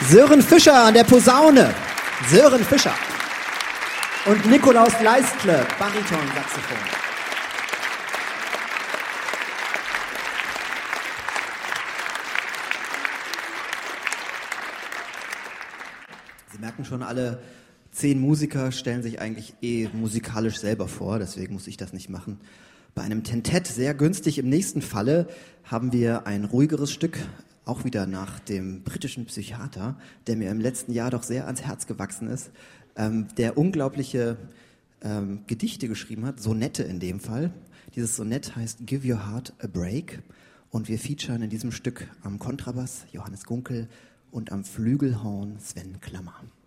Sören Fischer an der Posaune. Sören Fischer. Und Nikolaus Leistle, Bariton-Saxophon. Sie merken schon, alle 10 Musiker stellen sich eigentlich musikalisch selber vor, deswegen muss ich das nicht machen. Bei einem Tentett sehr günstig. Im nächsten Falle haben wir ein ruhigeres Stück, auch wieder nach dem britischen Psychiater, der mir im letzten Jahr doch sehr ans Herz gewachsen ist, der unglaubliche Gedichte geschrieben hat, Sonette in dem Fall. Dieses Sonett heißt Give Your Heart a Break und wir featuren in diesem Stück am Kontrabass Johannes Gunkel und am Flügelhorn Sven Klammer.